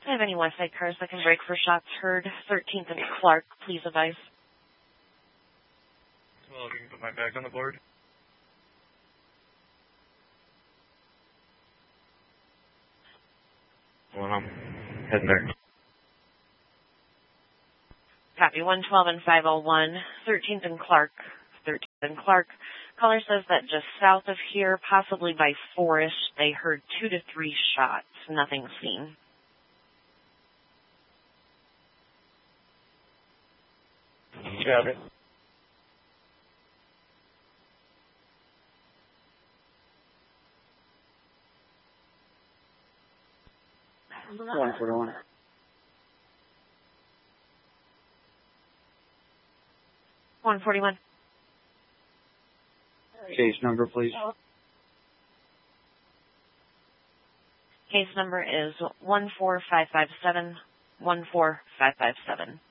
I have any west side cars that can break for shots heard. 13th and Clark, please advise. Well, if you can put my bags on the board. Well, I'm heading there. Copy, 112 and 501, 13th and Clark. 13th and Clark. Caller says that just south of here, possibly by Forest, they heard 2 to 3 shots. Nothing seen. Got it. One for one. 141. Case number, please. Case number is 14557, 14557.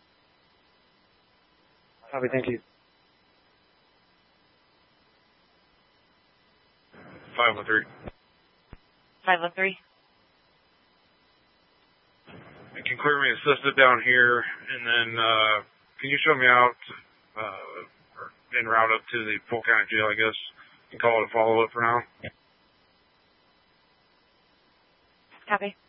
Copy, thank you. 503. 503. You can clear me assisted down here, and then can you show me out or en route up to the Polk County Jail, I guess. You can call it a follow-up for now. Copy.